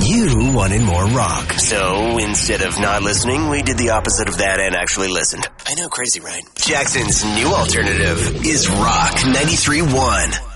you wanted more rock. So instead of not listening, we did the opposite of that and actually listened. I know, crazy, right? Jackson's new alternative is Rock 93.1.